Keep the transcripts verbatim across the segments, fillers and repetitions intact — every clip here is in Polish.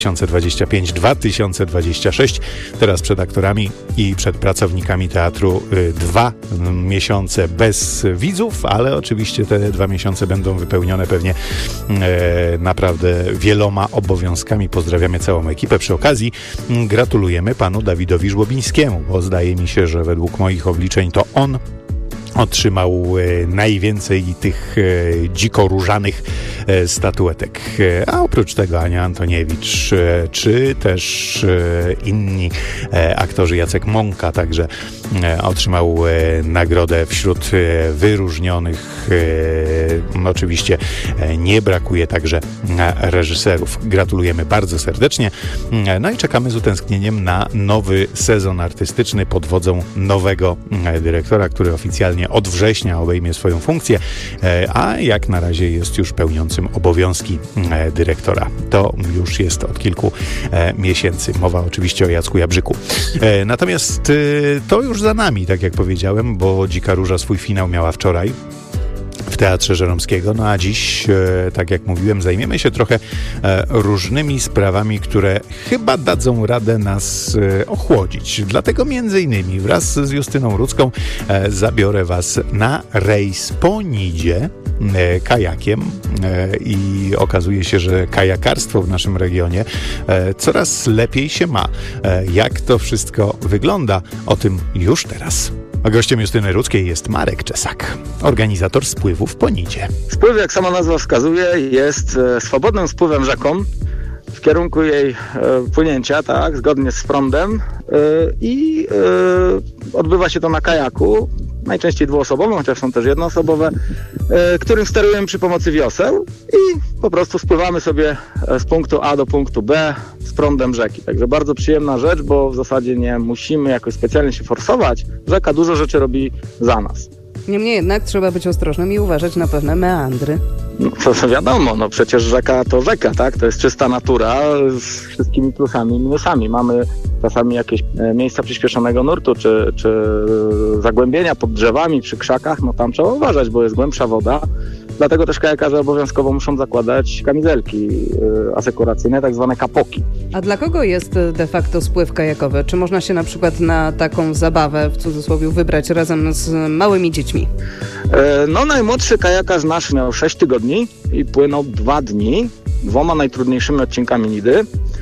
dwa tysiące dwudziesty piąty dwa tysiące dwudziesty szósty. Teraz przed aktorami i przed pracownikami teatru y, dwa miesiące bez widzów, ale oczywiście te dwa miesiące będą wypełnione pewnie e, naprawdę wieloma obowiązkami. Pozdrawiamy całą ekipę. Przy okazji m, gratulujemy panu Dawidowi Żłobińskiemu, bo zdaje mi się, że według moich obliczeń to on otrzymał e, najwięcej tych e, dziko różanych e, statuetek. E, a oprócz tego Ania Antoniewicz, e, czy też e, inni e, aktorzy, Jacek Mąka także e, otrzymał e, nagrodę wśród e, wyróżnionych. E, oczywiście e, nie brakuje także e, reżyserów. Gratulujemy bardzo serdecznie. E, no i czekamy z utęsknieniem na nowy sezon artystyczny pod wodzą nowego e, dyrektora, który oficjalnie od września obejmie swoją funkcję, a jak na razie jest już pełniącym obowiązki dyrektora. To już jest od kilku miesięcy. Mowa oczywiście o Jacku Jabrzyku. Natomiast to już za nami, tak jak powiedziałem, bo Dzika Róża swój finał miała wczoraj w Teatrze Żeromskiego. No a dziś, e, tak jak mówiłem, zajmiemy się trochę e, różnymi sprawami, które chyba dadzą radę nas e, ochłodzić. Dlatego między innymi wraz z Justyną Rudzką e, zabiorę was na rejs po Nidzie e, kajakiem e, i okazuje się, że kajakarstwo w naszym regionie e, coraz lepiej się ma. E, jak to wszystko wygląda? O tym już teraz. A gościem Justyny Rudzkiej jest Marek Czesak, organizator spływów po Nidzie. Spływ, jak sama nazwa wskazuje, jest e, swobodnym spływem rzeką w kierunku jej e, płynięcia, tak, zgodnie z prądem e, i e, odbywa się to na kajaku, najczęściej dwuosobowym, chociaż są też jednoosobowe, e, którym sterujemy przy pomocy wioseł i po prostu spływamy sobie z punktu A do punktu B z prądem rzeki. Także bardzo przyjemna rzecz, bo w zasadzie nie musimy jakoś specjalnie się forsować. Rzeka dużo rzeczy robi za nas. Niemniej jednak trzeba być ostrożnym i uważać na pewne meandry. No, to wiadomo, no przecież rzeka to rzeka, tak? To jest czysta natura z wszystkimi plusami i minusami. Mamy czasami jakieś miejsca przyspieszonego nurtu, czy, czy zagłębienia pod drzewami, przy krzakach, no tam trzeba uważać, bo jest głębsza woda. Dlatego też kajakarze obowiązkowo muszą zakładać kamizelki yy, asekuracyjne, tak zwane kapoki. A dla kogo jest de facto spływ kajakowy? Czy można się na przykład na taką zabawę, w cudzysłowie, wybrać razem z małymi dziećmi? Yy, no najmłodszy kajakarz nasz miał sześć tygodni i płynął dwa dni, dwoma najtrudniejszymi odcinkami Nidy.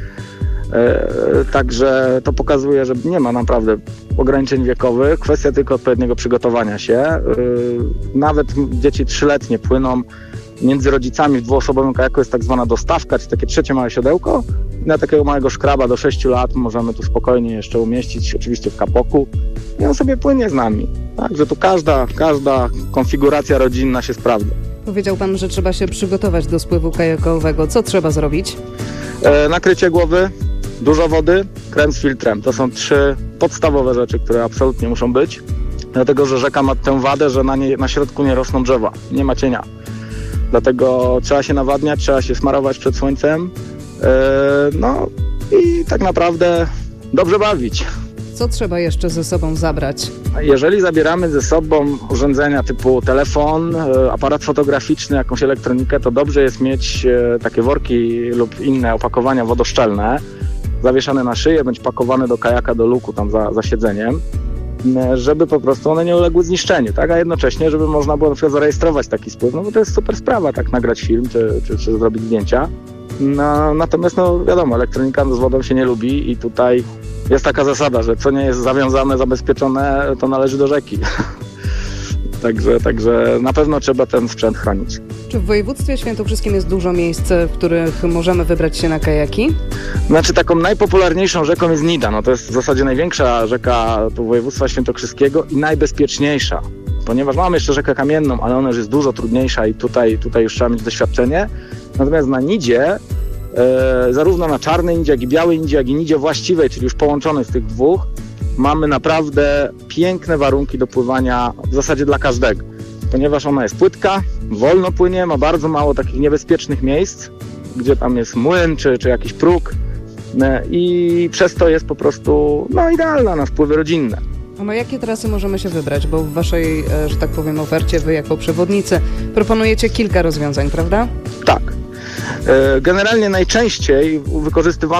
Yy, także to pokazuje, że nie ma naprawdę ograniczeń wiekowych, kwestia tylko odpowiedniego przygotowania się. Yy, nawet dzieci trzyletnie płyną między rodzicami w dwuosobowym kajaku, jest tak zwana dostawka, czy takie trzecie małe siodełko. Na takiego małego szkraba do sześciu lat możemy tu spokojnie jeszcze umieścić, oczywiście w kapoku, i on sobie płynie z nami. Także tu każda, każda konfiguracja rodzinna się sprawdza. Powiedział pan, że trzeba się przygotować do spływu kajakowego. Co trzeba zrobić? Yy, nakrycie głowy, dużo wody, krem z filtrem. To są trzy podstawowe rzeczy, które absolutnie muszą być. Dlatego, że rzeka ma tę wadę, że na, nie, na środku nie rosną drzewa, nie ma cienia. Dlatego trzeba się nawadniać, trzeba się smarować przed słońcem. Yy, no i tak naprawdę dobrze bawić. Co trzeba jeszcze ze sobą zabrać? Jeżeli zabieramy ze sobą urządzenia typu telefon, aparat fotograficzny, jakąś elektronikę, to dobrze jest mieć takie worki lub inne opakowania wodoszczelne, zawieszane na szyję, bądź pakowane do kajaka, do luku tam za, za siedzeniem, żeby po prostu one nie uległy zniszczeniu, tak? A jednocześnie, żeby można było na przykład zarejestrować taki spływ, no bo to jest super sprawa, tak, nagrać film, czy, czy, czy zrobić zdjęcia. No, natomiast, no wiadomo, elektronika z wodą się nie lubi i tutaj jest taka zasada, że co nie jest zawiązane, zabezpieczone, to należy do rzeki. Także, także na pewno trzeba ten sprzęt chronić. Czy w województwie świętokrzyskim jest dużo miejsc, w których możemy wybrać się na kajaki? Znaczy taką najpopularniejszą rzeką jest Nida. No to jest w zasadzie największa rzeka tu województwa świętokrzyskiego i najbezpieczniejsza. Ponieważ mamy jeszcze rzekę Kamienną, ale ona już jest dużo trudniejsza i tutaj, tutaj już trzeba mieć doświadczenie. Natomiast na Nidzie, e, zarówno na Czarnej Nidzie, jak i Białej Nidzie, jak i Nidzie właściwej, czyli już połączonej z tych dwóch, mamy naprawdę piękne warunki do pływania w zasadzie dla każdego. Ponieważ ona jest płytka, wolno płynie, ma bardzo mało takich niebezpiecznych miejsc, gdzie tam jest młyn czy, czy jakiś próg i przez to jest po prostu no, idealna na spływy rodzinne. A na jakie trasy możemy się wybrać? Bo w waszej, że tak powiem, ofercie wy jako przewodnicy proponujecie kilka rozwiązań, prawda? Tak. Generalnie najczęściej wykorzystywane